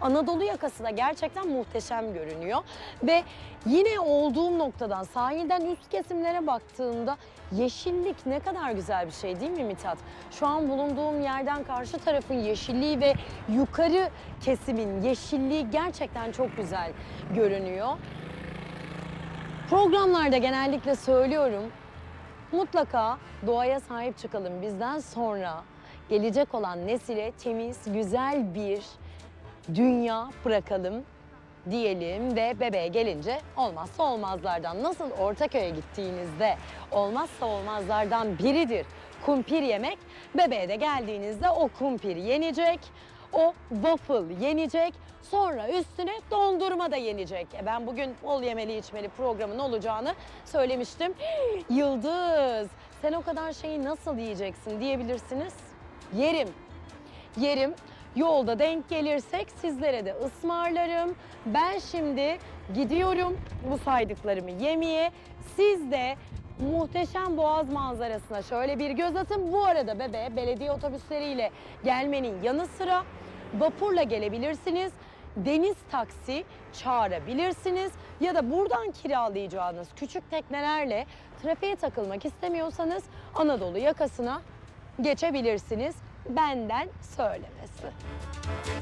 Anadolu yakası da gerçekten muhteşem görünüyor. Ve yine olduğum noktadan sahilden üst kesimlere baktığımda yeşillik ne kadar güzel bir şey değil mi Mithat? Şu an bulunduğum yerden karşı tarafın yeşilliği ve yukarı kesimin yeşilliği gerçekten çok güzel görünüyor. Programlarda genellikle söylüyorum, mutlaka doğaya sahip çıkalım. Bizden sonra gelecek olan nesile temiz, güzel bir dünya bırakalım diyelim ve bebeğe gelince olmazsa olmazlardan. Nasıl Ortaköy'e gittiğinizde olmazsa olmazlardan biridir kumpir yemek, bebeğe de geldiğinizde o kumpir yenecek, o waffle yenecek, sonra üstüne dondurma da yenecek. Ben bugün bol yemeli içmeli programın olacağını söylemiştim. Yıldız, sen o kadar şeyi nasıl yiyeceksin diyebilirsiniz. Yerim, yerim. Yolda denk gelirsek sizlere de ısmarlarım. Ben şimdi gidiyorum bu saydıklarımı yemeye. Siz de muhteşem Boğaz manzarasına şöyle bir göz atın. Bu arada bebeğe belediye otobüsleriyle gelmenin yanı sıra vapurla gelebilirsiniz. Deniz taksi çağırabilirsiniz ya da buradan kiralayacağınız küçük teknelerle trafiğe takılmak istemiyorsanız Anadolu yakasına geçebilirsiniz. Benden söylemesi.